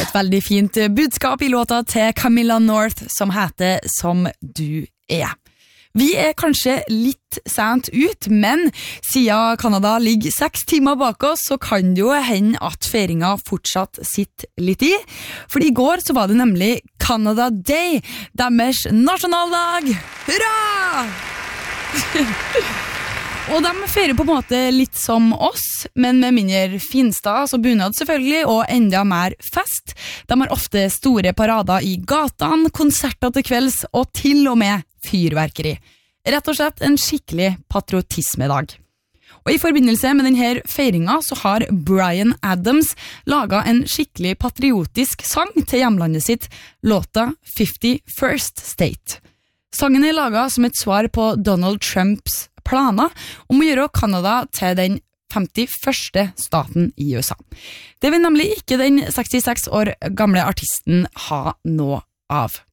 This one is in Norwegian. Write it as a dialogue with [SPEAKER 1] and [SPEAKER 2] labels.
[SPEAKER 1] et veldig fint budskap I låta til Camilla North som heter Som du er. Vi kanskje litt sent ut, men siden Canada ligger 6 timer bak oss, så kan det jo hende at feiringen fortsatt sitter litt I. For I går så var det nemlig Canada Day, deres nasjonaldag. Hurra! Og de feirer på en måte litt som oss, men med mindre finstad, så bunad selvfølgelig, og enda mer fest. De har ofte store parader I gatene, konserter til kvelds, og til og med fyrverkeri. Rett og slett en skikkelig patriotismedag. Og I forbindelse med denne feiringen så har Bryan Adams laget en skikkelig patriotisk sang til hjemlandet sitt, låta 51st State. Sangen laget som et svar på Donald Trumps planer om å gjøre Canada til den 51. staten I USA. Det vil nemlig ikke den 66 år gamle artisten ha noe av.